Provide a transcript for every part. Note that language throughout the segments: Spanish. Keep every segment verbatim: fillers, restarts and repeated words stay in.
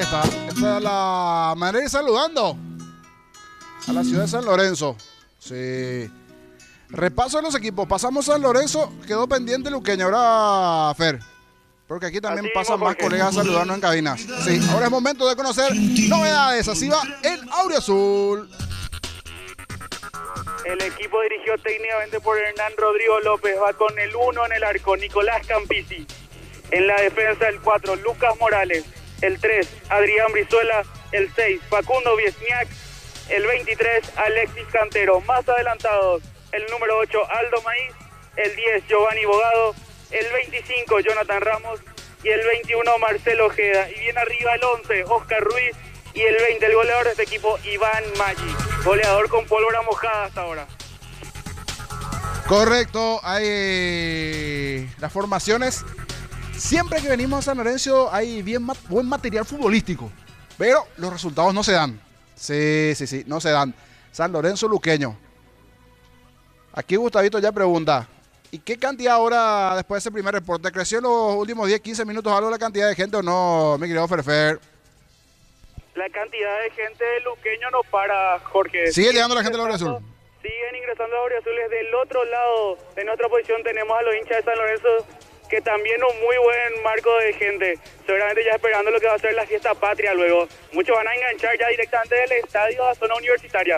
está. Esta es la manera de ir saludando a la ciudad de San Lorenzo. Sí. Repaso de los equipos. Pasamos a San Lorenzo. Quedó pendiente Luqueño. Ahora, Fer. Porque aquí también Así pasan mismo, más Jorge. colegas a saludarnos en cabinas. Sí, ahora es momento de conocer novedades. Así va el Auriazul. El equipo dirigido técnicamente por Hernán Rodrigo López va con el uno en el arco, Nicolás Campisi. En la defensa el cuatro, Lucas Morales. El tres, Adrián Brizuela. El seis, Facundo Viesniak. El veintitrés, Alexis Cantero. Más adelantados, el número ocho, Aldo Maíz. El diez, Giovanni Bogado. El veinticinco, Jonathan Ramos. Y el veintiuno, Marcelo Ojeda. Y bien arriba el once, Oscar Ruiz. Y el veinte, el goleador de este equipo, Iván Maggi. Goleador con pólvora mojada hasta ahora. Correcto, hay las formaciones. Siempre que venimos a San Lorenzo hay bien ma- buen material futbolístico, pero los resultados no se dan. Sí, sí, sí, no se dan. San Lorenzo Luqueño. Aquí Gustavito ya pregunta, ¿y qué cantidad ahora después de ese primer reporte? ¿Creció en los últimos diez, quince minutos algo la cantidad de gente o no, mi querido Ferfer? La cantidad de gente de Luqueño no para, Jorge. Sigue llegando la gente de la ingresando- Auriazul. Siguen ingresando a Auriazules. Del otro lado de nuestra posición tenemos a los hinchas de San Lorenzo, que también un muy buen marco de gente. Seguramente ya esperando lo que va a ser la fiesta patria luego. Muchos van a enganchar ya directamente del estadio a zona universitaria.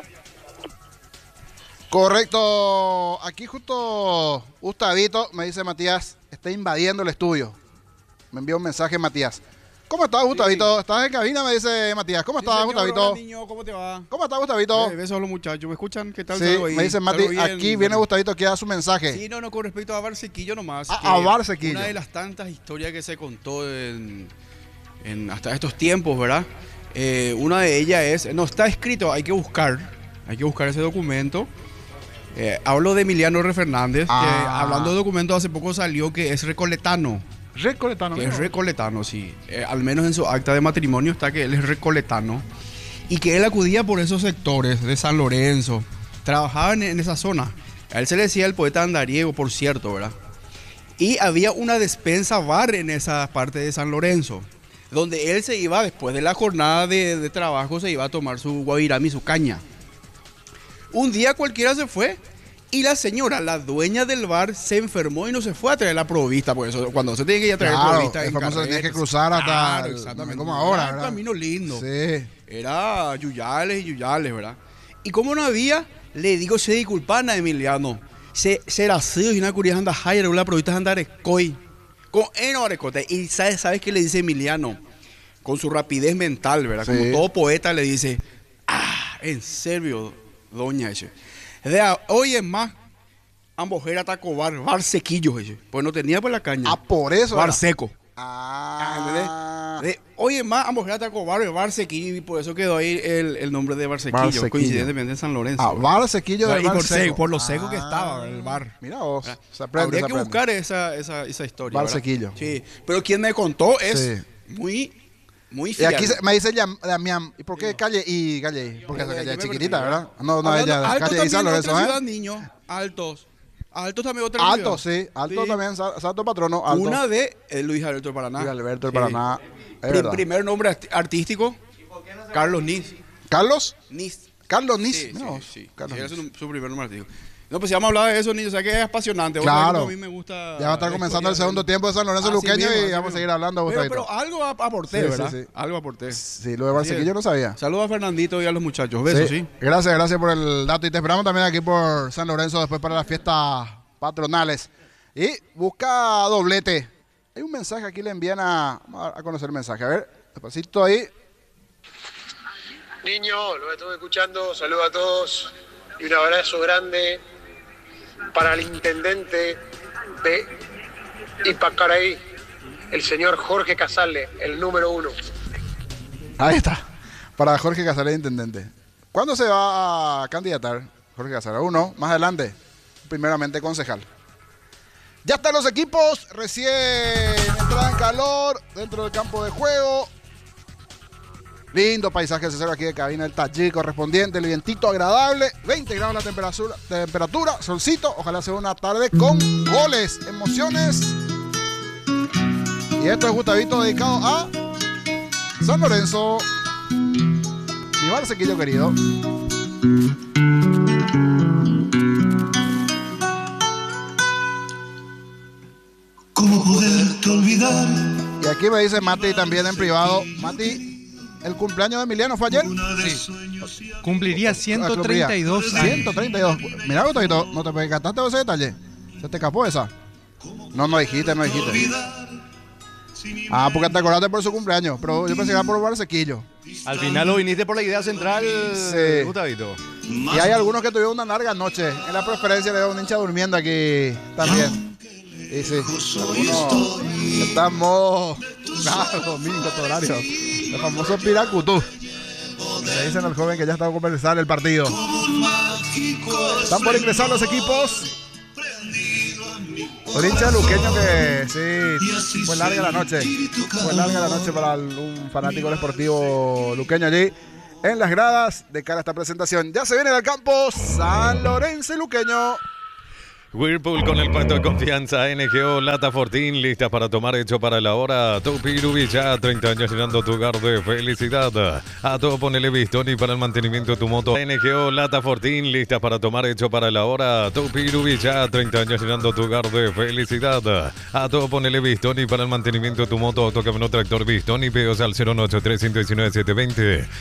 Correcto. Aquí justo Gustavito, me dice Matías, está invadiendo el estudio. Me envió un mensaje Matías. ¿Cómo estás, Gustavito? ¿Estás en cabina? Me dice Matías. ¿Cómo Sí, estás, señor. Gustavito? Hola, niño, ¿cómo te va? ¿Cómo estás, Gustavito? Eh, besos a los muchachos. ¿Me escuchan? ¿Qué tal? Sí, Salgo ahí. me dice Mati, Salgo bien. aquí viene Gustavito que da su mensaje. Sí, no, no, con respecto a Barsequillo nomás. A- que a Barsequillo. Una de las tantas historias que se contó en, en hasta estos tiempos, ¿verdad? Eh, una de ellas es, no está escrito, hay que buscar, hay que buscar ese documento. Eh, hablo de Emiliano R. Fernández, Ah. que hablando de documentos hace poco salió que es recoletano. Recoletano. Que es recoletano, sí. Eh, al menos en su acta de matrimonio está que él es recoletano. Y que él acudía por esos sectores de San Lorenzo. Trabajaba en, en esa zona. A él se le decía el poeta andariego, por cierto, ¿verdad? Y había una despensa bar en esa parte de San Lorenzo. Donde él se iba, después de la jornada de, de trabajo, se iba a tomar su guavirami, su caña. Un día cualquiera se fue. Y la señora, la dueña del bar, se enfermó y no se fue a traer la provista. Por eso, cuando se tiene que ir a traer Claro, provista el en famoso carretas. tiene que cruzar hasta Claro, el- exactamente. como ahora, Era un ¿verdad? camino lindo. Sí. Era yuyales y yuyales, ¿verdad? Y como no había, le digo, se disculpan a Emiliano. Se será sido y una curiosa anda higher, la provista anda arecoy. Con eno arecote. Y ¿sabes, ¿sabes qué le dice Emiliano? Con su rapidez mental, ¿verdad? Sí. Como todo poeta le dice, ah, en serio, doña ese. De a- hoy es más, ambojera taco bar, bar sequillo ese. Pues no tenía por la caña. Ah, por eso. bar era. seco. Ah, De, oye, más ambojera taco bar, bar sequillo. Y por eso quedó ahí el, el nombre de bar sequillo. Bar Sequillo. Coincidentemente en San Lorenzo. Ah, bar sequillo del y bar por, seco. seco, por lo seco que Ah, estaba el bar. Mira vos, ¿Verdad? se aprende, Habría se que aprende. buscar esa, esa, esa historia. Bar ¿verdad? Sequillo. Sí, pero quien me contó es Sí. muy, muy Y fiel. aquí se- me dice Yam- Damián, ¿y por qué calle y calle? Porque esa Yo calle es me chiquitita, perdí, ¿verdad? No, no, Hablando- ella, Altos calle y San también Lorenzo, otra ¿eh? ciudad, niño. Altos. Altos también otra Alto, ciudad. sí. Alto Sí. también, Sa- Santo Patrono, Alto. Una de eh, Luis Alberto del Paraná. Luis Alberto del Sí. Paraná. Es Pri- verdad. primer nombre art- artístico, Carlos Nis. ¿Carlos? Nis. Carlos Nis. Sí, Mira sí, vos, sí. Carlos Sí, Nis. ese es su, su primer nombre artístico. No, pues si vamos a hablar de eso, niños, o sea que es apasionante. Vos Claro. sabés cómo a mí me gusta. Ya va a estar la comenzando historia el segundo del- tiempo de San Lorenzo Así Luqueño mismo, y así vamos a mismo. seguir hablando, Pero, Gustavito. pero algo ap- aporté, Sí, sí, ¿verdad? sí. Algo aporté. Sí, lo de Así Barsequillo es. no sabía. Saludos a Fernandito y a los muchachos. Besos, sí. Gracias, gracias por el dato. Y te esperamos también aquí por San Lorenzo después para las fiestas patronales. Y busca doblete. Hay un mensaje aquí, le envían a... Vamos a conocer el mensaje. A ver, despacito ahí. Niño, lo estuve escuchando, saludos a todos y un abrazo grande para el intendente de Ipacaraí, el señor Jorge Casale, el número uno. Ahí está. Para Jorge Casares, intendente. ¿Cuándo se va a candidatar Jorge Casares? Uno, más adelante. Primeramente concejal. Ya están los equipos. Recién entrada en calor dentro del campo de juego. Lindo paisaje ese aquí de cabina, el Tallí correspondiente, el vientito agradable, veinte grados la temperatura, temperatura, solcito, ojalá sea una tarde con goles, emociones. Y esto es Gustavito dedicado a San Lorenzo. Mi Barcequillo querido. ¿Cómo poderte olvidar? Y aquí me dice Mati también en privado. Mati, ¿el cumpleaños de Emiliano fue ayer? Sí. Cumpliría ciento treinta y dos años. ciento treinta y dos. Mira, Gustavo, ¿no te percataste de ese detalle? ¿Se te escapó esa? No, no dijiste, no dijiste. Ah, porque te acordaste por su cumpleaños, pero yo pensé que era por Barcequillo. Al final lo viniste por la idea central, sí. Gustavito. Y hay algunos que tuvieron una larga noche. En la preferencia de un hincha durmiendo aquí también. Y sí, algunos estamos nada, domingo, tu horario. El famoso Piracutú. Le dicen al joven que ya está por comenzar el partido. Están por ingresar los equipos. Un hincha luqueño que sí, fue larga la noche. Fue larga la noche para un fanático del Sportivo luqueño allí en las gradas de cara a esta presentación. Ya se viene del campo San Lorenzo y Luqueño. Whirlpool con el puesto de confianza, N G O Lata Fortín, listas para tomar, hecho para la hora. Tupirubi ya, treinta años llenando tu hogar de felicidad. A todo ponele Bistoni para el mantenimiento de tu moto. N G O Lata Fortín, listas para tomar, hecho para la hora. Tupirubi ya, treinta años llenando tu hogar de felicidad. A todo ponele Bistoni para el mantenimiento de tu moto. Auto, camioneta, tractor Bistoni, pedidos al cero nueve ocho tres, uno uno nueve, siete dos cero.